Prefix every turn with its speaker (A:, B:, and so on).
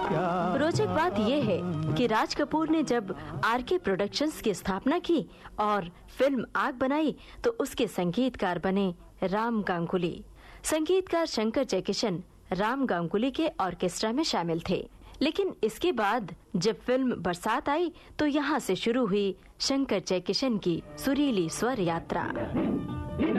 A: रोचक बात यह है कि राज कपूर ने जब आरके प्रोडक्शंस की स्थापना की और फिल्म आग बनाई तो उसके संगीतकार बने राम गांगुली। संगीतकार शंकर जयकिशन राम गांगुली के ऑर्केस्ट्रा में शामिल थे। लेकिन इसके बाद जब फिल्म बरसात आई तो यहाँ से शुरू हुई शंकर जयकिशन की सुरीली स्वर यात्रा।